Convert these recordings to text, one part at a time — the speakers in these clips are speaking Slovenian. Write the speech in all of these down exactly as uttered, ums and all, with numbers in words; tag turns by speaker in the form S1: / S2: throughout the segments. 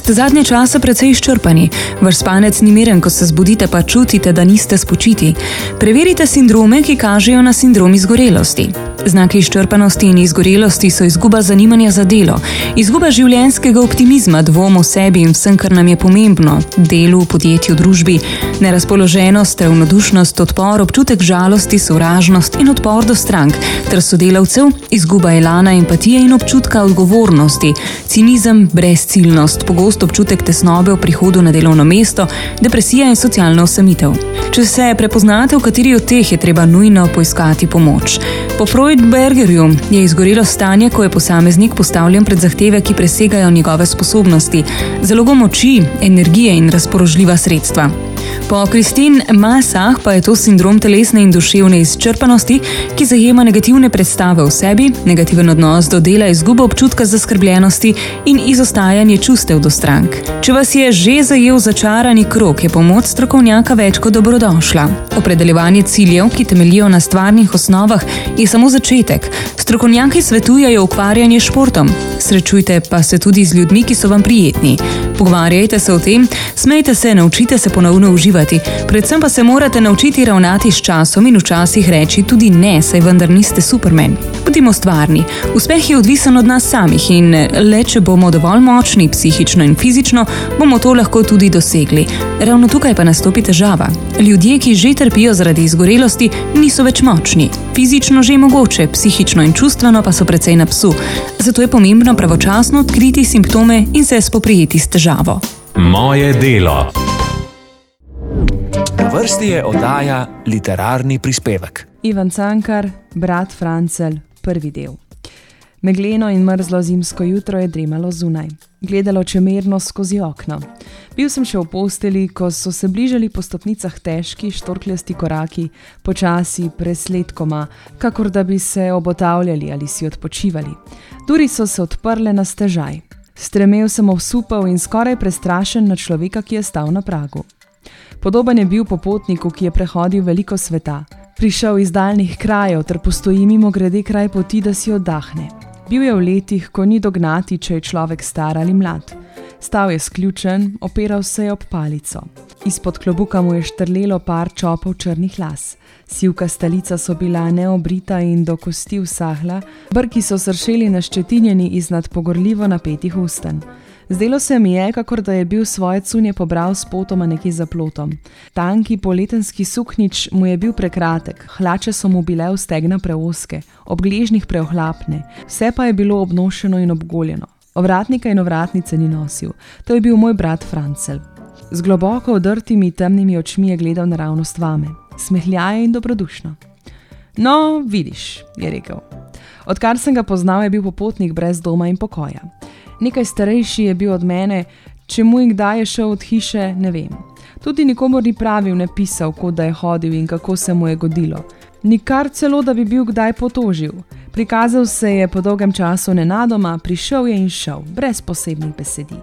S1: Ste zadnje čase precej izčrpani. Vaš spanec ni miren, ko se zbudite, pa čutite, da niste spočiti. Preverite sindrome, ki kažejo na sindrom izgorelosti. Znaki izčrpanosti in izgorelosti so izguba zanimanja za delo, izguba življenjskega optimizma, dvom o sebi in vsem, kar nam je pomembno, delu, podjetju, družbi, nerazpoloženost, ravnodušnost, odpor, občutek žalosti, sovražnost in odpor do strank ter sodelavcev, izguba elana, empatije in občutka odgovornosti, cinizem, brezciljnost, pogost občutek tesnobe v prihodu na delovno mesto, depresija in socialna osamitev. Če se prepoznate, v kateri od teh je treba nujno poiskati pomoč. Po Freudbergerju je izgorelo stanje, ko je posameznik postavljen pred zahteve, ki presegajo njegove sposobnosti, zalogo moči, energije in razpoložljiva sredstva. Po Christine Massach pa je to sindrom telesne in duševne izčrpanosti, ki zajema negativne predstave o sebi, negativen odnos do dela, izgubo občutka zaskrbljenosti in izostajanje čustev do strank. Če vas je že zajel začarani krog, je pomoč strokovnjaka več kot dobrodošla. Opredeljevanje ciljev, ki temeljijo na stvarnih osnovah, je samo začetek. Strokovnjaki svetujejo ukvarjanje s športom. Srečujte pa se tudi z ljudmi, ki so vam prijetni. Pogovarjajte se o tem, smejte se, naučite se ponovno uživati. Predvsem pa se morate naučiti ravnati s časom in včasih reči tudi ne, saj vendar niste Superman. Bodimo stvarni. Uspeh je odvisen od nas samih in le če bomo dovolj močni, psihično in fizično, bomo to lahko tudi dosegli. Ravno tukaj pa nastopi težava. Ljudje, ki že trpijo zaradi izgorelosti, niso več močni. Fizično že mogoče, psihično in čustveno pa so precej na psu. Zato je pomembno pravočasno odkriti simptome in se spoprijeti s težavo.
S2: Moje delo. Na vrsti je oddaja Literarni prispevek.
S3: Ivan Cankar, brat Francelj, prvi del. Megleno in mrzlo zimsko jutro je dremalo zunaj. Gledalo čemerno skozi okno. Bil sem še v posteli, ko so se bližali po stopnicah težki, štorkljasti koraki, počasi, presledkoma, kakor da bi se obotavljali ali si odpočivali. Duri so se odprle na stežaj. Stremel sem osupal in skoraj prestrašen na človeka, ki je stal na pragu. Podoben je bil popotniku, ki je prehodil veliko sveta. Prišel iz daljnih krajev ter postoji mimo grede kraj poti, da si oddahne. Bil je v letih, ko ni dognati, če je človek star ali mlad. Stal je sključen, opiral se je ob palico. Izpod klobuka mu je štrlelo par čopov črnih las. Sivka stalica so bila neobrita in do kosti usahla, brki so sršeli naščetinjeni iznad pogorljivo napetih usten. Zdelo se mi je, kakor da je bil svoje cunje pobral s potoma nekje za plotom. Tanki poletenski suknič mu je bil prekratek, hlače so mu bile v stegna preoske, ob gležnih preohlapne, vse pa je bilo obnošeno in obgoljeno. Ovratnika in ovratnice ni nosil, to je bil moj brat Francelj. Z globoko odrtimi temnimi očmi je gledal naravnost vame, smehljaje in dobrodušno. No, vidiš, je rekel. Odkar sem ga poznal, je bil popotnik brez doma in pokoja. Nekaj starejši je bil od mene, čemu in kdaj je šel od hiše, ne vem. Tudi nikomor ni pravil, ne pisal, kot da je hodil in kako se mu je godilo. Nikar celo, da bi bil kdaj potožil. Prikazal se je po dolgem času nenadoma, prišel je in šel, brez posebnih besedi.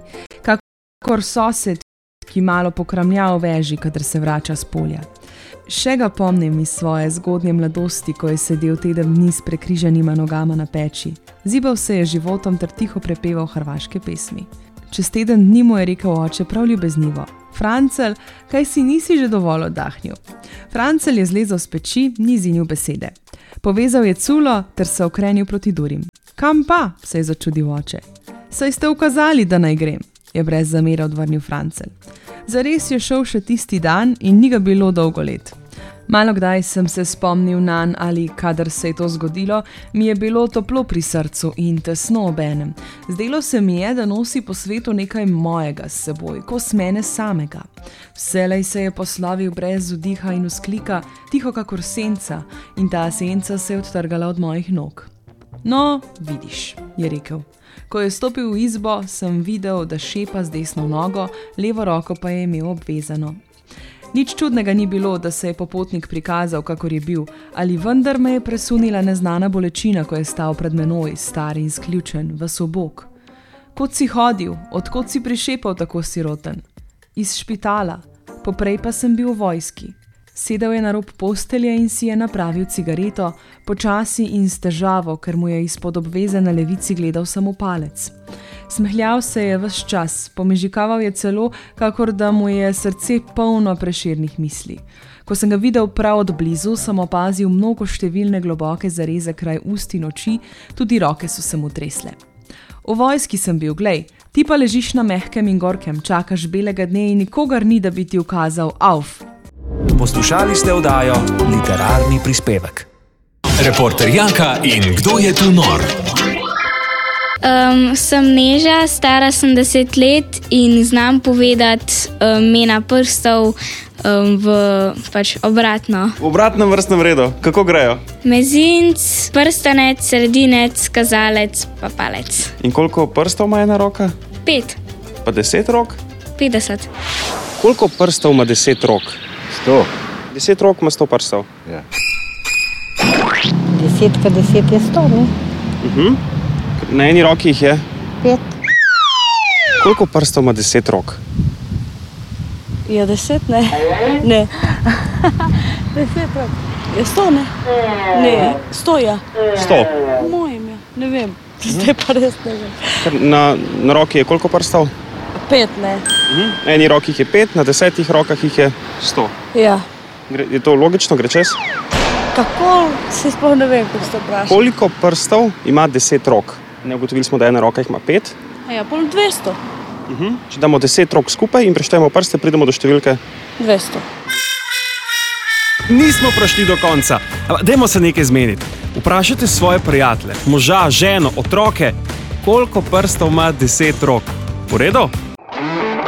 S3: Kakor sosed, ki malo pokramlja v veži, kadar se vrača s polja. Še ga pomnim iz svoje zgodnje mladosti, ko je sedel teden dni s prekrižanima nogama na peči. Zibal se je životom ter tiho prepeval hrvaške pesmi. Čez teden dni mu je rekel oče prav ljubeznivo: Francelj, kaj si nisi že dovolj oddahnil? Francelj je zlezel s peči, ni zinil besede. Povezal je culo ter se okrenil proti durim. Kam pa? Se je začudil oče. Saj ste ukazali, da naj grem, je brez zamere odvrnil Francelj. Zares je šel še tisti dan in ni ga bilo dolgo let. Malo kdaj sem se spomnil nanj ali, kadar se je to zgodilo, mi je bilo toplo pri srcu in tesno obenem. Zdelo se mi je, da nosi po svetu nekaj mojega s seboj, kos mene samega. Vselej se je poslovil brez vdiha in vzklika, tiho kakor senca, in ta senca se je odtrgala od mojih nog. No, vidiš, je rekel. Ko je stopil v izbo, sem videl, da šepa z desno nogo, levo roko pa je imel obvezano. Nič čudnega ni bilo, da se je popotnik prikazal, kakor je bil, ali vendar me je presunila neznana bolečina, ko je stal pred menoj, star in sključen, ves obok. Kod si hodil, odkod si prišepal tako siroten? Iz špitala, poprej pa sem bil v vojski. Sedel je na rob postelje in si je napravil cigareto, počasi in s težavo, ker mu je izpod obveze na levici gledal samo palec. Smehljal se je ves čas, pomežikaval je celo, kakor da mu je srce polno Prešernih misli. Ko sem ga videl prav od blizu, sem opazil mnogo številne globoke zareze kraj ust in oči, tudi roke so se mu tresle. V vojski sem bil, glej, ti pa ležiš na mehkem in gorkem, čakaš belega dne in nikogar ni, da bi ti ukazal auf.
S2: Poslušali ste oddajo Literarni prispevek.
S4: Reporter Janka in Kdo je tu nor?
S5: Um, sem Neža, stara sem deset let in znam povedati um, imena prstov um, v pač obratno.
S6: V obratnem vrstnem redu. Kako grejo?
S5: Mezinc, prstanec, sredinec, kazalec pa palec.
S6: In koliko prstov ima ena roka?
S5: Pet.
S6: Pa deset rok?
S5: Petdeset.
S6: Koliko prstov ima deset rok?
S7: Sto.
S6: Deset rok ima sto prstov.
S7: Ja.
S8: Deset pa deset je sto, ne?
S6: Uh-huh. Na eni roki jih je?
S8: Pet.
S6: Koliko prstov ima deset rok?
S8: Ja, deset, ne. Ne. Deset rok. Je sto, ne? Ne, sto je.
S6: Sto.
S8: Mojem je, ne vem. Zdaj pa res ne vem.
S6: Ker na, na roki je koliko prstov?
S8: Pet, ne.
S6: Uh-huh. Na eni roki jih je pet, na desetih rokah jih je sto.
S8: Ja.
S6: Gre, je to logično, gre čez?
S8: Kako, se sploh ne vem, kako se to vpraša.
S6: Koliko prstov ima deset rok? Ne, ugotovili smo, da ena roka jih ima pet.
S8: Ja, pol dvesto.
S6: Uh-huh. Če damo deset rok skupaj in preštejemo prste, pridemo do številke
S8: Dvesto.
S9: Nismo prišli do konca. Dajmo se nekaj zmeniti. Vprašajte svoje prijatelje, moža, ženo, otroke, koliko prstov ima deset rok. V redu?